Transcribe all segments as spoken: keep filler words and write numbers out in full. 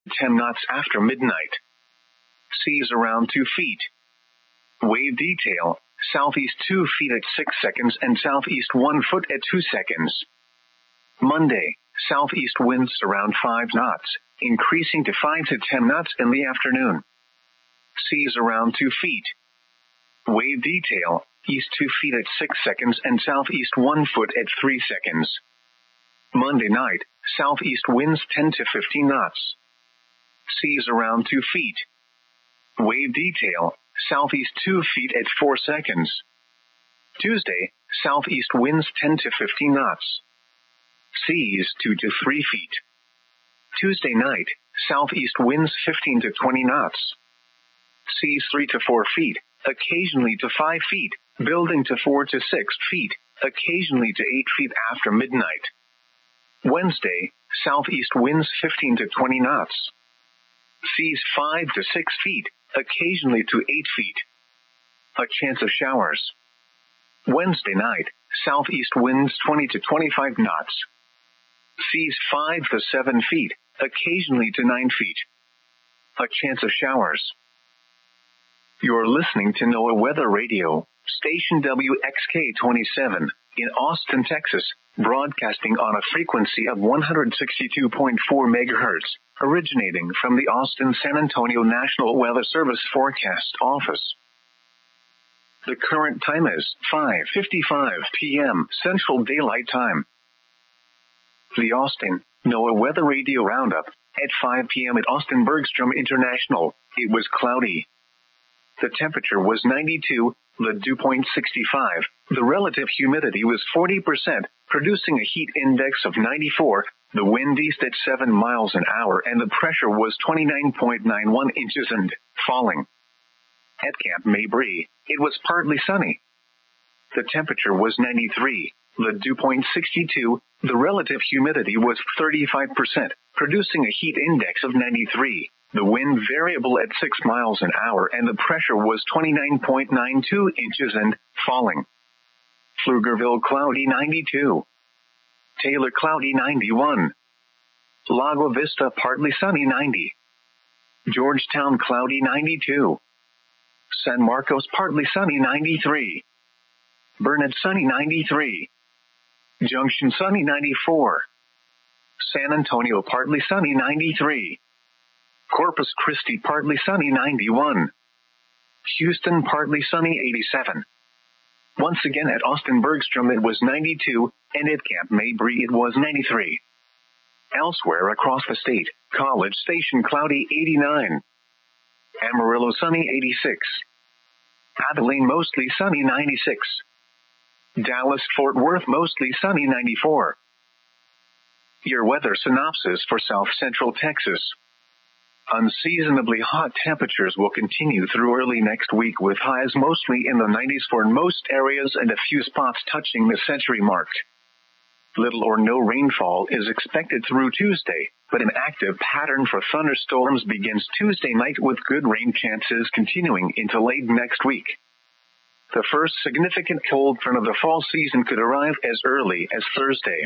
ten knots after midnight. Seas around two feet. Wave detail, southeast two feet at six seconds and southeast one foot at two seconds. Monday, southeast winds around five knots, increasing to five to ten knots in the afternoon. Seas around two feet. Wave detail, east two feet at six seconds and southeast one foot at three seconds. Monday night, southeast winds ten to fifteen knots. Seas around two feet. Wave detail, southeast two feet at four seconds. Tuesday, southeast winds ten to fifteen knots. Seas two to three feet. Tuesday night, southeast winds fifteen to twenty knots. Seas three to four feet, occasionally to five feet, building to four to six feet, occasionally to eight feet after midnight. Wednesday, southeast winds fifteen to twenty knots. Seas five to six feet, occasionally to eight feet. A chance of showers. Wednesday night, southeast winds twenty to twenty-five knots. Seas five to seven feet, occasionally to nine feet. A chance of showers. You're listening to NOAA Weather Radio, station W X K twenty-seven, in Austin, Texas, broadcasting on a frequency of one hundred sixty-two point four megahertz, originating from the Austin-San Antonio National Weather Service Forecast Office. The current time is five fifty-five p.m. Central Daylight Time. The Austin NOAA Weather Radio Roundup. At five p.m. at Austin Bergstrom International, it was cloudy. The temperature was ninety-two, the dew point sixty-five, the relative humidity was forty percent, producing a heat index of ninety-four, the wind east at seven miles an hour, and the pressure was twenty-nine point nine one inches and falling. At Camp Mabry, it was partly sunny. The temperature was ninety-three, the dew point sixty-two, the relative humidity was thirty-five percent, producing a heat index of ninety-three. The wind variable at six miles an hour and the pressure was twenty-nine point nine two inches and falling. Pflugerville cloudy ninety-two. Taylor cloudy ninety-one. Lago Vista partly sunny ninety. Georgetown cloudy ninety-two. San Marcos partly sunny ninety-three. Burnett sunny ninety-three. Junction sunny ninety-four. San Antonio partly sunny ninety-three. Corpus Christi partly sunny ninety-one. Houston partly sunny eighty-seven. Once again at Austin Bergstrom it was ninety-two, and at Camp Mabry it was ninety-three. Elsewhere across the state, College Station cloudy eighty-nine. Amarillo sunny eighty-six. Abilene mostly sunny ninety-six. Dallas Fort Worth mostly sunny ninety-four. Your weather synopsis for South Central Texas. Unseasonably hot temperatures will continue through early next week with highs mostly in the nineties for most areas and a few spots touching the century mark. Little or no rainfall is expected through Tuesday, but an active pattern for thunderstorms begins Tuesday night with good rain chances continuing into late next week. The first significant cold front of the fall season could arrive as early as Thursday.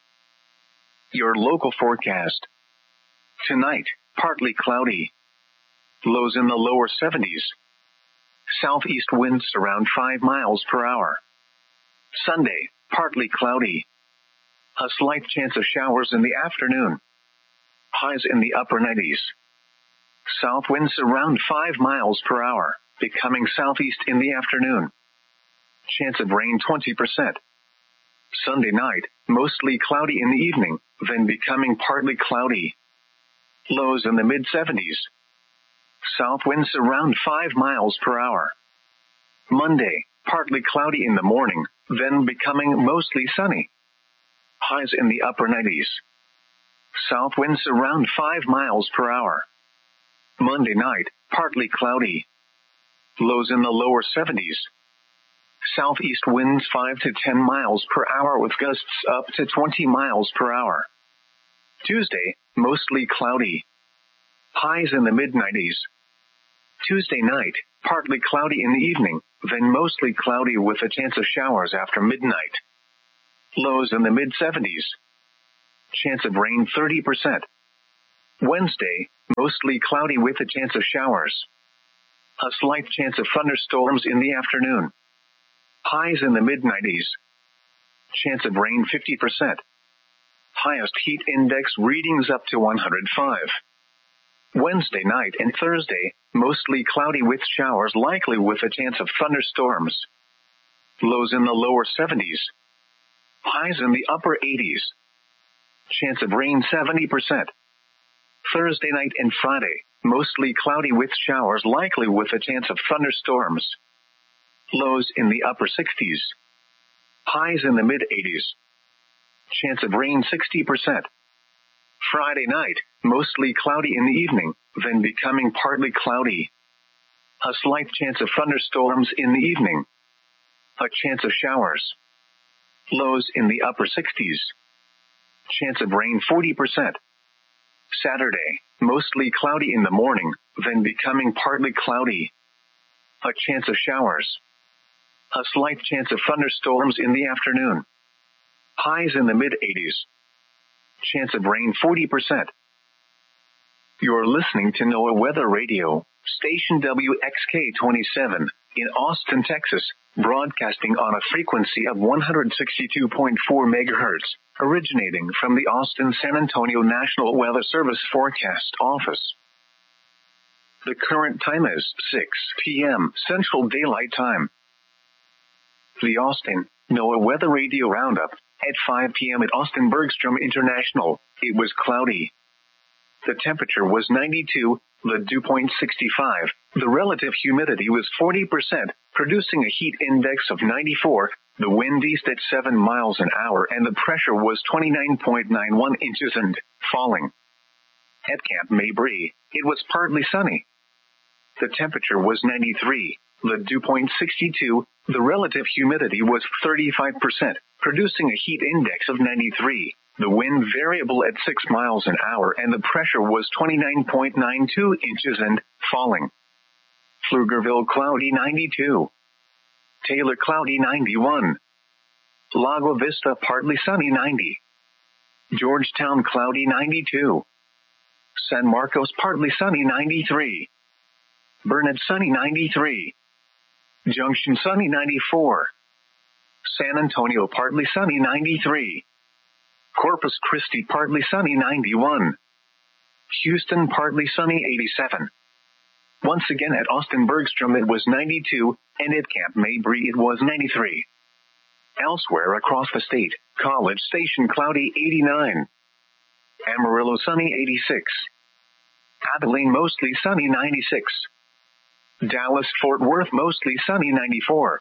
Your local forecast. Tonight, partly cloudy. Lows in the lower seventies. Southeast winds around five miles per hour. Sunday, partly cloudy. A slight chance of showers in the afternoon. Highs in the upper nineties. South winds around five miles per hour, becoming southeast in the afternoon. Chance of rain twenty percent. Sunday night, mostly cloudy in the evening, then becoming partly cloudy. Lows in the mid seventies. South winds around five miles per hour. Monday, partly cloudy in the morning, then becoming mostly sunny. Highs in the upper nineties. South winds around five miles per hour. Monday night, partly cloudy. Lows in the lower seventies. Southeast winds five to ten miles per hour with gusts up to twenty miles per hour. Tuesday, mostly cloudy. Highs in the mid nineties. Tuesday night, partly cloudy in the evening, then mostly cloudy with a chance of showers after midnight. Lows in the mid seventies. Chance of rain thirty percent. Wednesday, mostly cloudy with a chance of showers. A slight chance of thunderstorms in the afternoon. Highs in the mid nineties. Chance of rain fifty percent. Highest heat index readings up to one hundred five. Wednesday night and Thursday, mostly cloudy with showers likely with a chance of thunderstorms. Lows in the lower seventies. Highs in the upper eighties. Chance of rain seventy percent. Thursday night and Friday, mostly cloudy with showers likely with a chance of thunderstorms. Lows in the upper sixties. Highs in the mid eighties. Chance of rain sixty percent. Friday night, mostly cloudy in the evening, then becoming partly cloudy. A slight chance of thunderstorms in the evening. A chance of showers. Lows in the upper sixties. Chance of rain forty percent. Saturday, mostly cloudy in the morning, then becoming partly cloudy. A chance of showers. A slight chance of thunderstorms in the afternoon. Highs in the mid eighties. Chance of rain forty percent. You're listening to NOAA Weather Radio, station W X K twenty-seven, in Austin, Texas, broadcasting on a frequency of one hundred sixty-two point four megahertz, originating from the Austin-San Antonio National Weather Service Forecast Office. The current time is six p.m. Central Daylight Time. The Austin NOAA Weather Radio Roundup. At five p.m. at Austin Bergstrom International, it was cloudy. The temperature was ninety-two, the dew point sixty-five, the relative humidity was forty percent, producing a heat index of ninety-four, the wind east at seven miles an hour, and the pressure was twenty-nine point nine one inches and falling. At Camp Mabry, it was partly sunny. The temperature was ninety-three, the dew point sixty-two, the relative humidity was thirty-five percent, producing a heat index of ninety-three, the wind variable at six miles an hour, and the pressure was twenty-nine point nine two inches and falling. Pflugerville cloudy ninety-two. Taylor cloudy ninety-one. Lago Vista partly sunny ninety. Georgetown cloudy ninety-two. San Marcos partly sunny ninety-three. Burnett sunny ninety-three. Junction sunny ninety-four. San Antonio partly sunny ninety-three. Corpus Christi partly sunny ninety-one. Houston partly sunny eighty-seven. Once again at Austin Bergstrom it was ninety-two, and at Camp Mabry it was ninety-three. Elsewhere across the state, College Station cloudy eighty-nine. Amarillo sunny eighty-six. Abilene mostly sunny ninety-six. Dallas-Fort Worth mostly sunny ninety-four.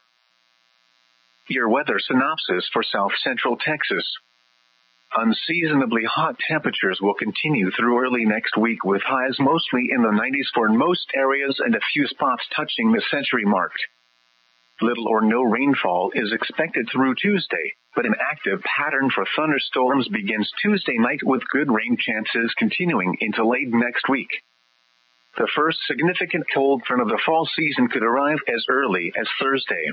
Your weather synopsis for South Central Texas. Unseasonably hot temperatures will continue through early next week with highs mostly in the nineties for most areas and a few spots touching the century mark. Little or no rainfall is expected through Tuesday, but an active pattern for thunderstorms begins Tuesday night with good rain chances continuing into late next week. The first significant cold front of the fall season could arrive as early as Thursday.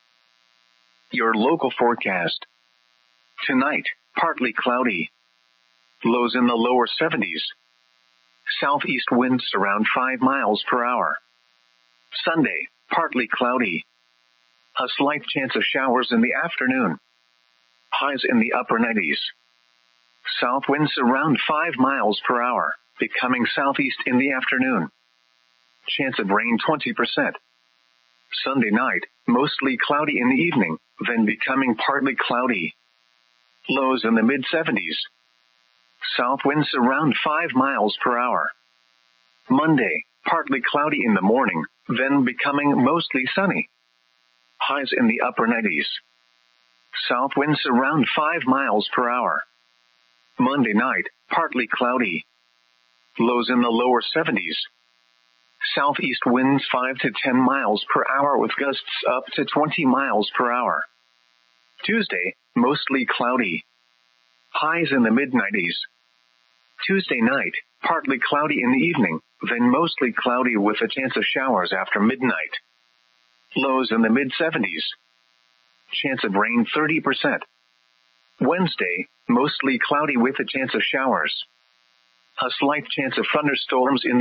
Your local forecast. Tonight, partly cloudy. Lows in the lower seventies. Southeast winds around five miles per hour. Sunday, partly cloudy. A slight chance of showers in the afternoon. Highs in the upper nineties. South winds around five miles per hour, becoming southeast in the afternoon. Chance of rain twenty percent. Sunday night, mostly cloudy in the evening, then becoming partly cloudy. Lows in the mid seventies. South winds around five miles per hour. Monday, partly cloudy in the morning, then becoming mostly sunny. Highs in the upper nineties. South winds around five miles per hour. Monday night, partly cloudy. Lows in the lower seventies. Southeast winds five to ten miles per hour with gusts up to twenty miles per hour. Tuesday, mostly cloudy. Highs in the mid nineties. Tuesday night, partly cloudy in the evening, then mostly cloudy with a chance of showers after midnight. Lows in the mid seventies. Chance of rain thirty percent. Wednesday, mostly cloudy with a chance of showers. A slight chance of thunderstorms in